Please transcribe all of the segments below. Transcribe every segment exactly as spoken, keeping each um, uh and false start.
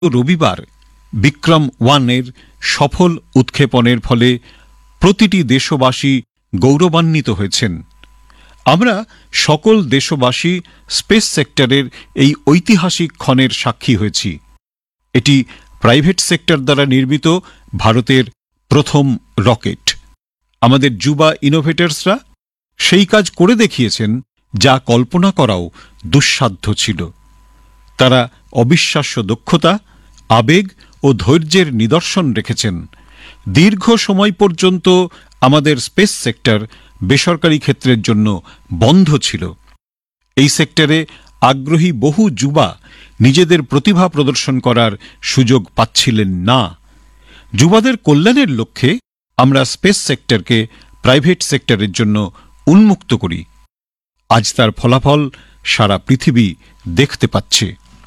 রবিবার বিক্রম ওয়ানের সফল উৎক্ষেপণের ফলে প্রতিটি দেশবাসী গৌরবান্বিত হয়েছেন। আমরা সকল দেশবাসী স্পেস সেক্টরের এই ঐতিহাসিক ক্ষণের সাক্ষী হয়েছি। এটি প্রাইভেট সেক্টর দ্বারা নির্মিত ভারতের প্রথম রকেট। আমাদের যুবা ইনোভেটরসরা সেই কাজ করে দেখিয়েছেন যা কল্পনা করাও দুঃসাধ্য ছিল। তারা অবিশ্বাস্য দক্ষতা, আবেগ ও ধৈর্যের নিদর্শন রেখেছেন। দীর্ঘ সময় পর্যন্ত আমাদের স্পেস সেক্টর বেসরকারি ক্ষেত্রের জন্য বন্ধ ছিল। এই সেক্টরে আগ্রহী বহু যুবা নিজেদের প্রতিভা প্রদর্শন করার সুযোগ পাচ্ছিলেন না। যুবাদের কল্যাণের লক্ষ্যে আমরা স্পেস সেক্টরকে প্রাইভেট সেক্টরের জন্য উন্মুক্ত করি। আজ তার ফলাফল সারা পৃথিবী দেখতে পাচ্ছে।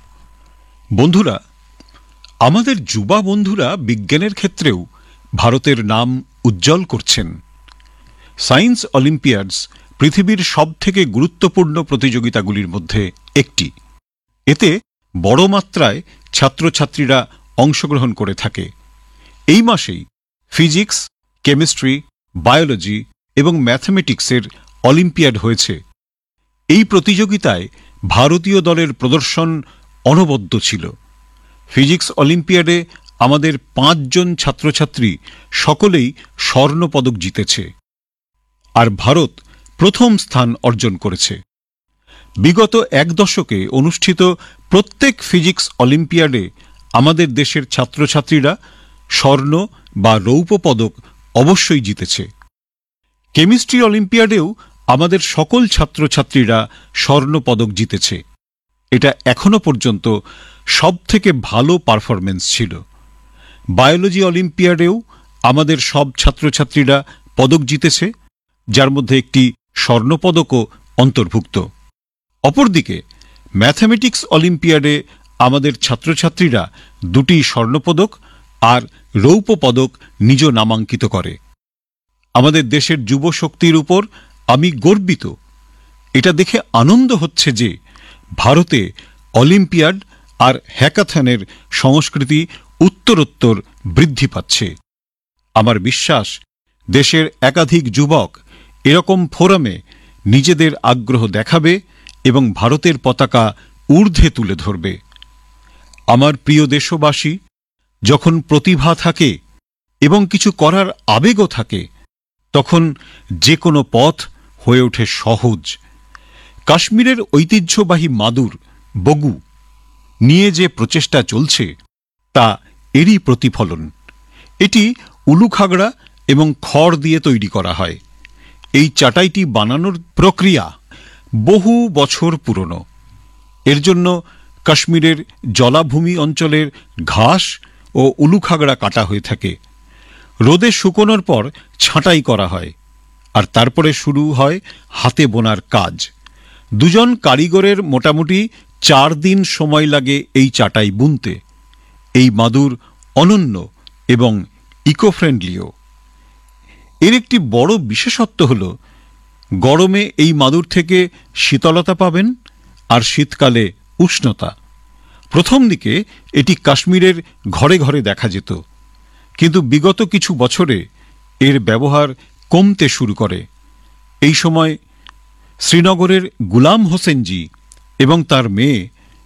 বন্ধুরা, আমাদের যুবা বন্ধুরা বিজ্ঞানের ক্ষেত্রেও ভারতের নাম উজ্জ্বল করছেন। সায়েন্স অলিম্পিয়াডস পৃথিবীর সবথেকে গুরুত্বপূর্ণ প্রতিযোগিতাগুলির মধ্যে একটি। এতে বড় মাত্রায় ছাত্রছাত্রীরা অংশগ্রহণ করে থাকে। এই মাসেই ফিজিক্স, কেমিস্ট্রি, বায়োলজি এবং ম্যাথমেটিক্সের অলিম্পিয়াড হয়েছে। এই প্রতিযোগিতায় ভারতীয় দলের প্রদর্শন অনবদ্য ছিল। ফিজিক্স অলিম্পিয়াডে আমাদের পাঁচজন ছাত্রছাত্রী সকলেই স্বর্ণপদক জিতেছে, আর ভারত প্রথম স্থান অর্জন করেছে। বিগত এক দশকে অনুষ্ঠিত প্রত্যেক ফিজিক্স অলিম্পিয়াডে আমাদের দেশের ছাত্রছাত্রীরা স্বর্ণ বা রৌপ্য পদক অবশ্যই জিতেছে। কেমিস্ট্রি অলিম্পিয়াডেও আমাদের সকল ছাত্রছাত্রীরা স্বর্ণ পদক জিতেছে। এটা এখনো পর্যন্ত সবথেকে ভালো পারফরমেন্স ছিল। বায়োলজি অলিম্পিয়াডেও আমাদের সব ছাত্রছাত্রীরা পদক জিতেছে, যার মধ্যে একটি স্বর্ণপদকও অন্তর্ভুক্ত। অপরদিকে ম্যাথমেটিক্স অলিম্পিয়াডে আমাদের ছাত্রছাত্রীরা দুটি স্বর্ণপদক আর রৌপ্য পদক নিজ নামাঙ্কিত করে। আমাদের দেশের যুব শক্তির উপর আমি গর্বিত। এটা দেখে আনন্দ হচ্ছে যে ভারতে অলিম্পিয়াড আর হ্যাকাথনের সংস্কৃতি উত্তরোত্তর বৃদ্ধি পাচ্ছে। আমার বিশ্বাস দেশের একাধিক যুবক এরকম ফোরামে নিজেদের আগ্রহ দেখাবে এবং ভারতের পতাকা ঊর্ধ্বে তুলে ধরবে। আমার প্রিয় দেশবাসী, যখন প্রতিভা থাকে এবং কিছু করার আবেগও থাকে, তখন যে কোনো পথ হয়ে ওঠে সহজ। কাশ্মীরের ঐতিহ্যবাহী মাদুর বগু নিয়ে যে প্রচেষ্টা চলছে তা এরই প্রতিফলন। এটি উলুখাগড়া এবং খড় দিয়ে তৈরি করা হয়। এই চাটাইটি বানানোর প্রক্রিয়া বহু বছর পুরনো। এর জন্য কাশ্মীরের জলাভূমি অঞ্চলের ঘাস ও উলুখাগড়া কাটা হয়ে থাকে। রোদে শুকোনোর পর ছাঁটাই করা হয়, আর তারপরে শুরু হয় হাতে বোনার কাজ। দুজন কারিগরের মোটামুটি চার দিন সময় লাগে এই চাটাই বুনতে। এই মাদুর অনন্য এবং ইকো ফ্রেন্ডলিও। এর একটি বড় বিশেষত্ব হল গরমে এই মাদুর থেকে শীতলতা পাবেন, আর শীতকালে উষ্ণতা। প্রথম দিকে এটি কাশ্মীরের ঘরে ঘরে দেখা যেত, কিন্তু বিগত কিছু বছরে এর ব্যবহার কমতে শুরু করে। এই সময় শ্রীনগরের গুলাম হোসেনজি এবং তার মেয়ে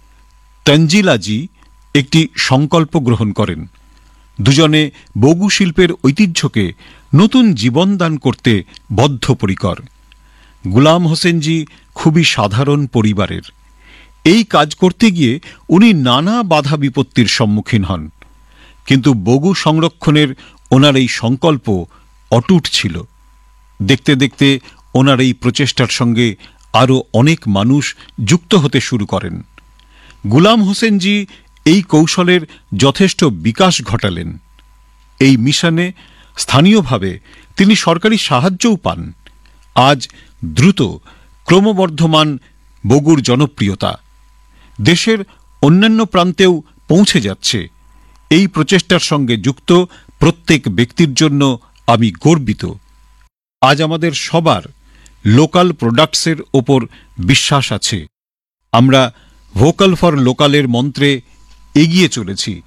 তঞ্জিলাজি একটি সংকল্প গ্রহণ করেন। দুজনে বগু শিল্পের ঐতিহ্যকে নতুন জীবন দান করতে বদ্ধপরিকর। গুলাম হোসেনজি খুবই সাধারণ পরিবারের। এই কাজ করতে গিয়ে উনি নানা বাধা বিপত্তির সম্মুখীন হন, কিন্তু বগু সংরক্ষণের ওনার এই সংকল্প অটুট ছিল। দেখতে দেখতে ওনার এই প্রচেষ্টার সঙ্গে আরও অনেক মানুষ যুক্ত হতে শুরু করেন। গুলাম হোসেনজি এই কৌশলের যথেষ্ট বিকাশ ঘটালেন। এই মিশনে স্থানীয়ভাবে তিনি সরকারি সাহায্যও পান। আজ দ্রুত ক্রমবর্ধমান বগুর জনপ্রিয়তা দেশের অন্যান্য প্রান্তেও পৌঁছে যাচ্ছে। এই প্রচেষ্টার সঙ্গে যুক্ত প্রত্যেক ব্যক্তির জন্য আমি গর্বিত। আজ আমাদের সবার লোকাল প্রোডাক্টসের ওপর বিশ্বাস আছে। আমরা ভোকাল ফর লোকালের মন্ত্রে এগিয়ে চলেছি।